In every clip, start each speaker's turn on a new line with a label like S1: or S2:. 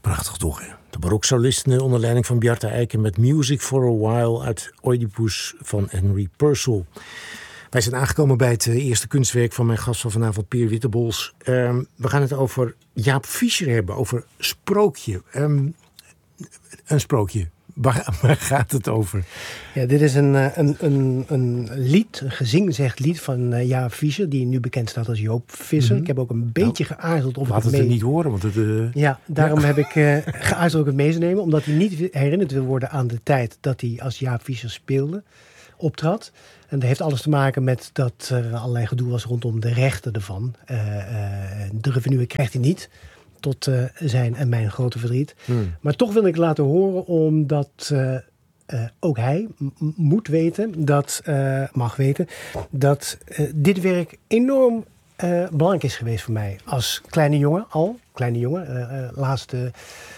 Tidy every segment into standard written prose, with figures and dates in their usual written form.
S1: Prachtig toch, hè? De baroksolisten onder leiding van Bjarte Eiken met Music for a While uit Oedipus van Henry Purcell. Wij zijn aangekomen bij het eerste kunstwerk van mijn gast van vanavond, Peer Wittebols. We gaan het over Jaap Fischer hebben, over Sprookje. Een sprookje. Waar gaat het over?
S2: Ja, dit is een lied, een gezingzegd lied van Jaap Fischer, die nu bekend staat als Joop Visser. Mm-hmm. Ik heb ook een beetje geaarzeld of
S1: laat het niet horen, want het...
S2: Ja, daarom heb ik geaarzeld ook het mee te nemen, omdat hij niet herinnerd wil worden aan de tijd dat hij als Jaap Fischer speelde, optrad. En dat heeft alles te maken met dat er allerlei gedoe was rondom de rechten ervan. De revenue krijgt hij niet. Tot zijn en mijn grote verdriet. Maar toch wil ik laten horen, omdat ook hij moet weten, mag weten, dat dit werk enorm belangrijk is geweest voor mij. Als kleine jongen, laatste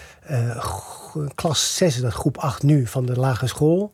S2: klas 6, dat groep 8 nu van de lagere school.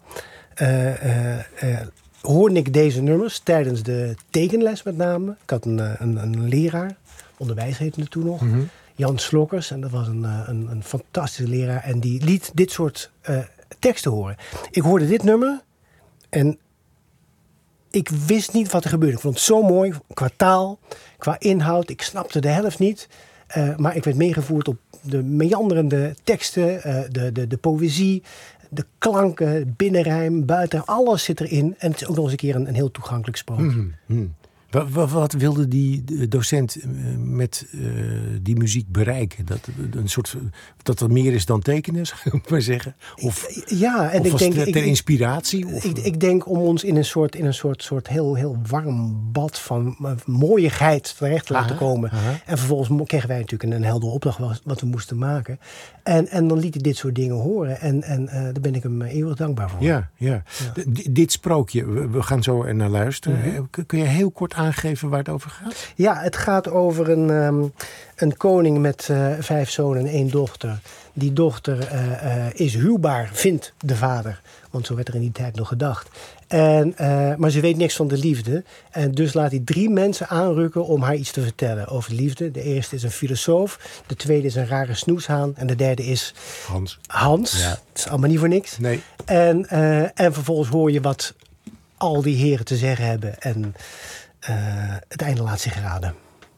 S2: Hoorde ik deze nummers tijdens de tekenles met name. Ik had een leraar, onderwijs heette het toen nog. Mm-hmm. Jan Slokkers, en dat was een fantastische leraar. En die liet dit soort teksten horen. Ik hoorde dit nummer en ik wist niet wat er gebeurde. Ik vond het zo mooi, qua taal, qua inhoud. Ik snapte de helft niet. Maar ik werd meegevoerd op de meanderende teksten, de poëzie, de klanken, binnenrijm, buiten. Alles zit erin. En het is ook nog eens een keer een heel toegankelijk sprookje.
S1: Mm-hmm. Wat wilde die docent met die muziek bereiken? Dat er meer is dan tekenen, zou ik maar zeggen?
S2: Ja, en
S1: of
S2: ik denk
S1: ter inspiratie?
S2: Ik denk om ons in een soort heel warm bad van mooiigheid terecht te laten komen. Aha. En vervolgens kregen wij natuurlijk een heldere opdracht wat we moesten maken. En dan liet hij dit soort dingen horen. En daar ben ik hem eeuwig dankbaar voor.
S1: Ja. Dit sprookje, we gaan zo er naar luisteren. Mm-hmm. Kun je heel kort aangeven waar het over gaat?
S2: Ja, het gaat over een koning met 5 zonen en 1 dochter. Die dochter is huwbaar, vindt de vader. Want zo werd er in die tijd nog gedacht. Maar ze weet niks van de liefde. En dus laat hij 3 mensen aanrukken om haar iets te vertellen over de liefde. De eerste is een filosoof. De tweede is een rare snoeshaan. En de derde is Hans. Ja. Het is allemaal niet voor niks.
S1: Nee.
S2: En vervolgens hoor je wat al die heren te zeggen hebben. En het einde laat zich raden.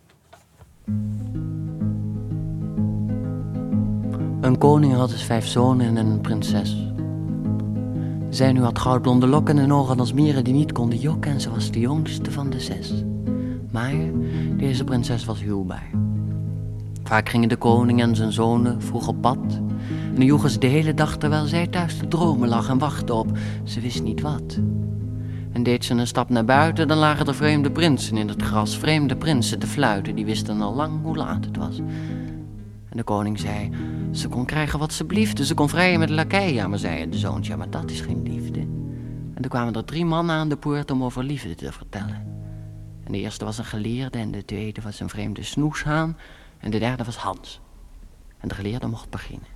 S3: Een koning had dus 5 zonen en een prinses. Zij nu had goudblonde lokken en ogen als mieren die niet konden jokken. En ze was de jongste van de 6. Maar deze prinses was huwbaar. Vaak gingen de koning en zijn zonen vroeg op pad. En dan joegen ze de hele dag terwijl zij thuis te dromen lag en wachtte op ze wist niet wat. En deed ze een stap naar buiten, dan lagen er vreemde prinsen in het gras. Vreemde prinsen te fluiten, die wisten al lang hoe laat het was. En de koning zei, ze kon krijgen wat ze bliefde. Ze kon vrijen met de lakei. Ja, maar zei de zoontje, ja, maar dat is geen liefde. En toen kwamen er 3 mannen aan de poort om over liefde te vertellen. En de eerste was een geleerde en de tweede was een vreemde snoeshaan. En de derde was Hans. En de geleerde mocht beginnen.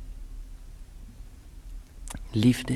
S3: Liefde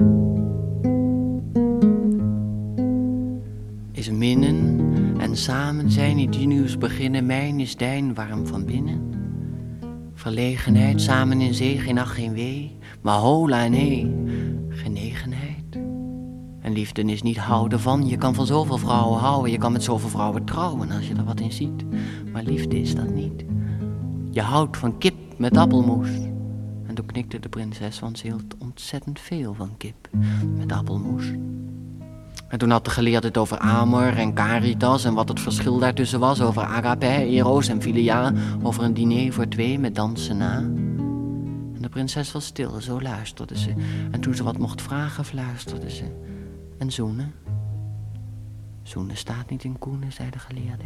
S3: is minnen en samen zijn die nieuws beginnen. Mijn is dijn warm van binnen. Verlegenheid, samen in zee, geen ach, geen wee. Maar hola, nee, genegenheid. En liefde is niet houden van. Je kan van zoveel vrouwen houden. Je kan met zoveel vrouwen trouwen als je er wat in ziet. Maar liefde is dat niet. Je houdt van kip met appelmoes. En toen knikte de prinses, want ze hield ontzettend veel van kip met appelmoes. En toen had de geleerde het over amor en caritas en wat het verschil daartussen was. Over agape, eros en philia. Over een diner voor 2 met dansen na. En de prinses was stil, zo luisterde ze. En toen ze wat mocht vragen, fluisterde ze. En zoenen? Zoenen staat niet in koenen, zei de geleerde.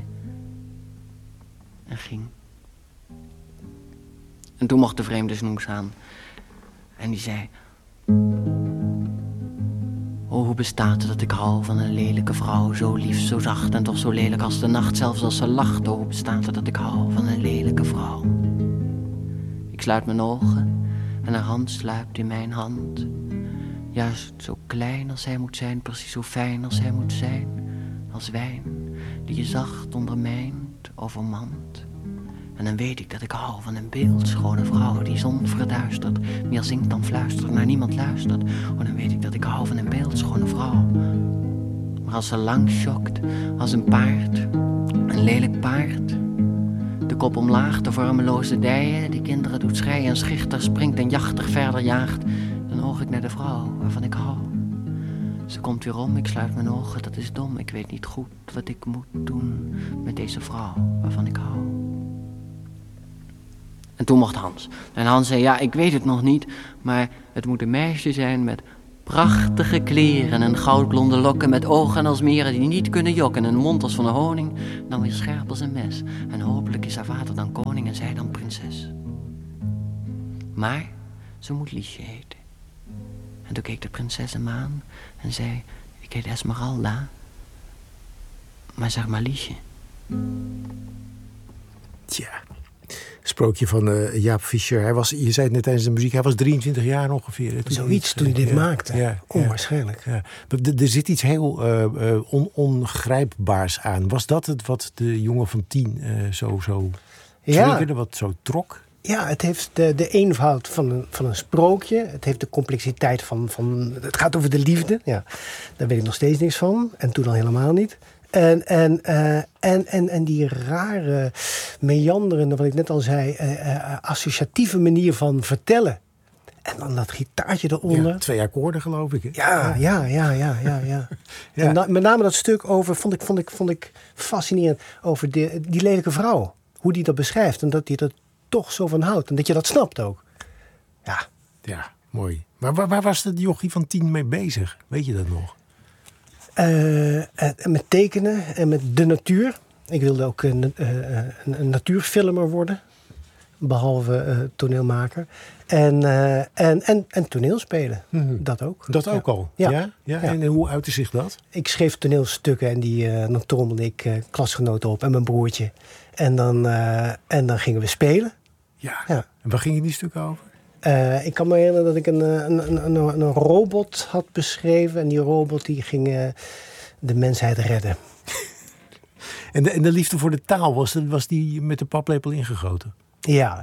S3: En ging. En toen mocht de vreemde snoes aan. En die zei... Oh, hoe bestaat het dat ik hou van een lelijke vrouw, zo lief, zo zacht en toch zo lelijk als de nacht, zelfs als ze lacht. Oh, hoe bestaat het dat ik hou van een lelijke vrouw. Ik sluit mijn ogen en haar hand sluipt in mijn hand. Juist zo klein als zij moet zijn, precies zo fijn als zij moet zijn. Als wijn die je zacht ondermijnt, overmand. En dan weet ik dat ik hou van een beeldschone vrouw die zon verduistert, meer zingt dan fluistert, naar niemand luistert. Oh, dan weet ik dat ik hou van een beeldschone vrouw. Maar als ze lang schokt, als een paard, een lelijk paard, de kop omlaag, de vormeloze dijen, die kinderen doet schreien en schichter springt en jachtig verder jaagt, dan oog ik naar de vrouw waarvan ik hou. Ze komt weer om, ik sluit mijn ogen, dat is dom. Ik weet niet goed wat ik moet doen met deze vrouw waarvan ik hou. En toen mocht Hans. En Hans zei, ja, ik weet het nog niet, maar het moet een meisje zijn met prachtige kleren en goudblonde lokken, met ogen als meren die niet kunnen jokken, een mond als van de honing, dan weer scherp als een mes. En hopelijk is haar vader dan koning en zij dan prinses. Maar ze moet Liesje heten. En toen keek de prinses hem aan en zei, ik heet Esmeralda, maar zeg maar Liesje.
S1: Tja, sprookje van Jaap Fischer. Je zei het net tijdens de muziek, hij was 23 jaar ongeveer.
S2: Zoiets toen hij dit maakte. Ja, onwaarschijnlijk.
S1: Ja. Er zit iets heel ongrijpbaars aan. Was dat het wat de jongen van 10 zo triggerde, wat zo trok?
S2: Ja, het heeft de eenvoud van een sprookje. Het heeft de complexiteit van... Het gaat over de liefde. Ja, daar weet ik nog steeds niks van. En toen al helemaal niet. En die rare, meanderende, wat ik net al zei, associatieve manier van vertellen. En dan dat gitaartje eronder.
S1: Ja, 2 akkoorden, geloof ik. Hè?
S2: Ja. En met name dat stuk over, vond ik fascinerend, over die lelijke vrouw. Hoe die dat beschrijft en dat hij er toch zo van houdt. En dat je dat snapt ook.
S1: Ja, mooi. Maar waar was de jochie van 10 mee bezig? Weet je dat nog?
S2: Met tekenen en met de natuur. Ik wilde ook een natuurfilmer worden. Behalve toneelmaker. En toneelspelen.
S1: Mm-hmm.
S2: Dat ook.
S1: Dat ook al?
S2: Ja.
S1: En hoe uitte zich dat?
S2: Ik schreef toneelstukken en dan trommelde ik klasgenoten op en mijn broertje. En dan gingen we spelen.
S1: Ja. En waar gingen die stukken over?
S2: Ik kan me herinneren dat ik een robot had beschreven. En die robot die ging de mensheid redden.
S1: En de liefde voor de taal, was die met de paplepel ingegoten?
S2: Ja.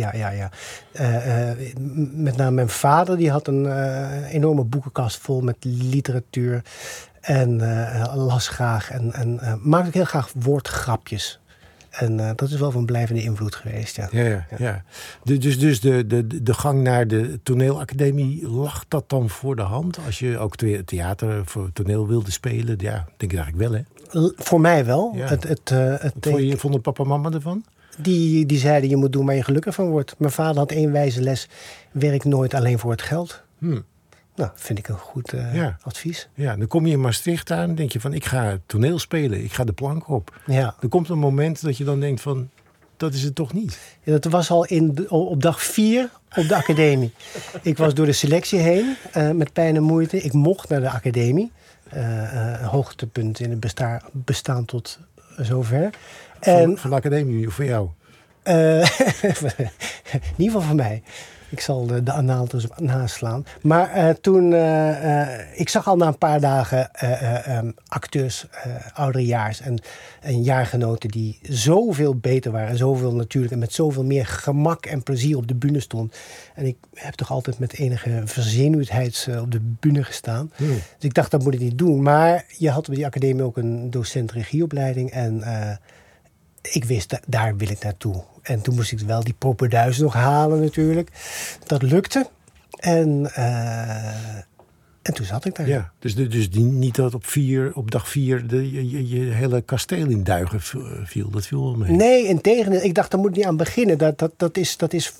S2: Met name mijn vader, die had een enorme boekenkast vol met literatuur. En las graag en maakte ook heel graag woordgrapjes. En dat is wel van blijvende invloed geweest, ja.
S1: Dus de gang naar de toneelacademie, lag dat dan voor de hand? Als je ook theater voor toneel wilde spelen? Ja, denk ik eigenlijk wel, hè?
S2: Voor mij wel.
S1: Ja. Wat vonden papa en mama ervan?
S2: Die zeiden, je moet doen waar je gelukkig van wordt. Mijn vader had 1 wijze les. Werk nooit alleen voor het geld. Nou, vind ik een goed advies. Ja, dan kom je in Maastricht aan en denk je van, ik ga toneel spelen. Ik ga de plank op. Ja. Er komt een moment dat je dan denkt van, dat is het toch niet? Ja, dat was al op dag 4 op de academie. Ik was door de selectie heen met pijn en moeite. Ik mocht naar de academie. Een hoogtepunt in het bestaan tot zover. Van de academie of van jou? In ieder geval van mij. Ik zal de anaalters naslaan. Maar toen, ik zag al na een paar dagen acteurs ouderejaars en jaargenoten die zoveel beter waren. En zoveel natuurlijk en met zoveel meer gemak en plezier op de bühne stond. En ik heb toch altijd met enige verzenuwdheid op de bühne gestaan. Dus ik dacht, dat moet ik niet doen. Maar je had op die academie ook een docent regieopleiding. En ik wist, daar wil ik naartoe. En toen moest ik wel die poppenduis nog halen natuurlijk. Dat lukte. En toen zat ik daar. Ja, dus niet dat op dag 4 je hele kasteel in duigen viel. Dat viel wel mee. Nee, integendeel. Ik dacht, daar moet ik niet aan beginnen. Dat is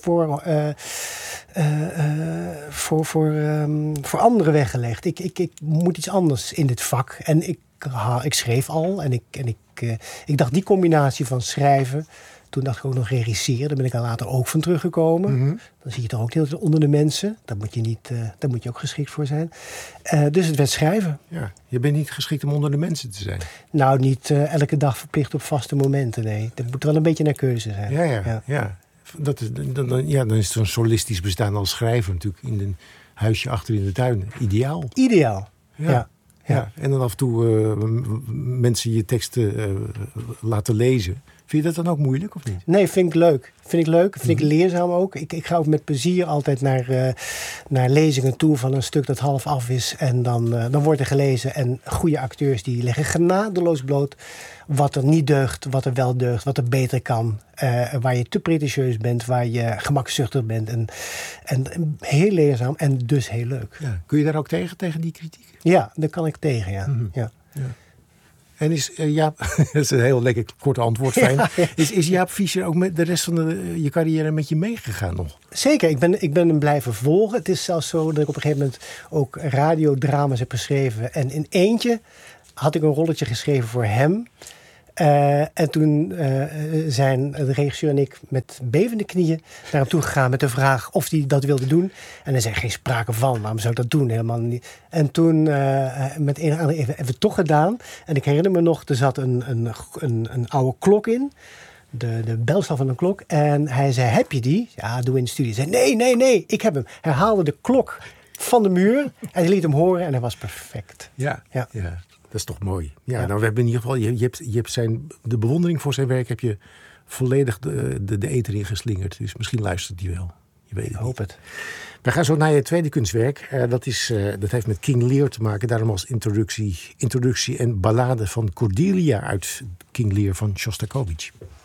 S2: voor anderen weggelegd. Ik moet iets anders in dit vak. En ik schreef al. En ik dacht, die combinatie van schrijven. Toen dacht ik ook nog regisseren. Daar ben ik er later ook van teruggekomen. Mm-hmm. Dan zie je toch ook de hele tijd onder de mensen. Daar moet je ook geschikt voor zijn. Dus het werd schrijven. Ja. Je bent niet geschikt om onder de mensen te zijn? Nou, niet elke dag verplicht op vaste momenten, nee. Dat moet wel een beetje naar keuze zijn. Ja. Dan is zo'n solistisch bestaan als schrijver natuurlijk in een huisje achter in de tuin. Ideaal. Ja. En dan af en toe mensen je teksten laten lezen.
S1: Vind je dat dan ook moeilijk of niet?
S2: Nee, vind ik leuk. Vind ik leerzaam ook. Ik ga ook met plezier altijd naar lezingen toe van een stuk dat half af is. En dan wordt er gelezen. En goede acteurs die leggen genadeloos bloot wat er niet deugt, wat er wel deugt, wat er beter kan. Waar je te pretentieus bent, waar je gemakzuchtig bent. En heel leerzaam en dus heel leuk.
S1: Ja. Kun je daar ook tegen die kritiek?
S2: Ja, daar kan ik tegen, ja.
S1: Mm-hmm.
S2: Ja.
S1: En is Jaap, dat is een heel lekker kort antwoord, fijn.
S2: Ja.
S1: Is Jaap Visser ook met de rest van je carrière met je meegegaan nog?
S2: Zeker, ik ben hem blijven volgen. Het is zelfs zo dat ik op een gegeven moment ook radiodrama's heb geschreven. En in eentje had ik een rolletje geschreven voor hem. En toen zijn de regisseur en ik met bevende knieën naar hem toe gegaan met de vraag of hij dat wilde doen. En hij zei, geen sprake van, waarom zou ik dat doen? Helemaal niet. En toen met een andere even hebben we het toch gedaan. En ik herinner me nog, er zat een oude klok in. De belslag van een klok. En hij zei, heb je die? Ja, doe in de studio. Hij zei, nee, ik heb hem. Hij haalde de klok van de muur en hij liet hem horen en hij was perfect.
S1: Ja. Dat is toch mooi. Ja. Nou, we hebben in ieder geval, je hebt de bewondering voor zijn werk heb je volledig de eter in geslingerd. Dus misschien luistert hij wel. Je weet het.
S2: Ik hoop het.
S1: We gaan zo naar je tweede kunstwerk. Dat heeft met King Lear te maken. Daarom als introductie en ballade van Cordelia uit King Lear van Shostakovich.